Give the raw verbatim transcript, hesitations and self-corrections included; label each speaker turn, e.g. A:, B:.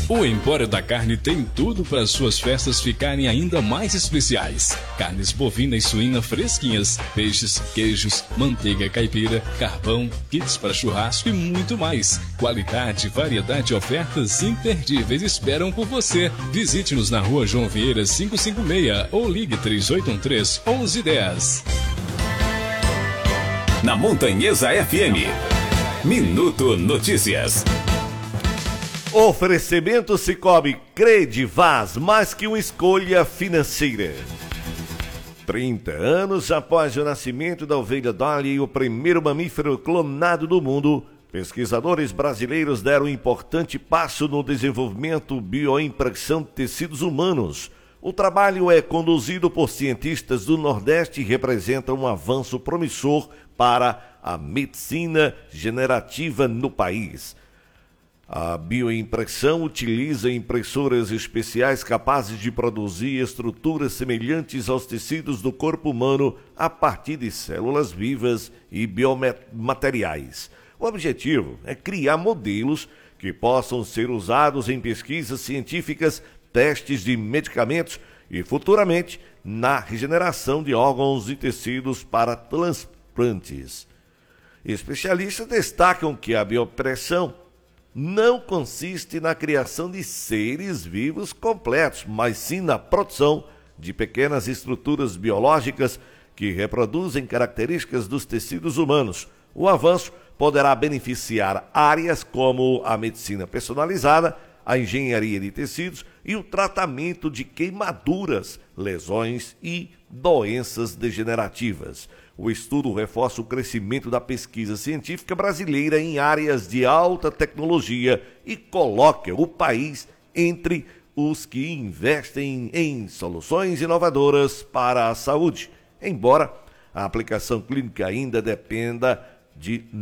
A: O Empório da Carne tem tudo para suas festas ficarem ainda mais especiais. Carnes bovina e suína fresquinhas, peixes, queijos, manteiga caipira, carvão, kits para churrasco e muito mais. Qualidade, variedade e ofertas imperdíveis esperam por você. Visite-nos na rua João Vieira quinhentos e cinquenta e seis ou ligue três oito um três, onze dez.
B: Na Montanhesa F M, Minuto Notícias.
C: Oferecimento Sicoob Credivaz, mais que uma escolha financeira. trinta anos após o nascimento da ovelha Dolly, o primeiro mamífero clonado do mundo, pesquisadores brasileiros deram um importante passo no desenvolvimento bioimpressão de tecidos humanos. O trabalho é conduzido por cientistas do Nordeste e representa um avanço promissor para a medicina generativa no país. A bioimpressão utiliza impressoras especiais capazes de produzir estruturas semelhantes aos tecidos do corpo humano a partir de células vivas e biomateriais. O objetivo é criar modelos que possam ser usados em pesquisas científicas, testes de medicamentos e, futuramente, na regeneração de órgãos e tecidos para transplantes. Especialistas destacam que a bioimpressão não consiste na criação de seres vivos completos, mas sim na produção de pequenas estruturas biológicas que reproduzem características dos tecidos humanos. O avanço poderá beneficiar áreas como a medicina personalizada, a engenharia de tecidos e o tratamento de queimaduras, lesões e doenças degenerativas. O estudo reforça o crescimento da pesquisa científica brasileira em áreas de alta tecnologia e coloca o país entre os que investem em soluções inovadoras para a saúde, embora a aplicação clínica ainda dependa de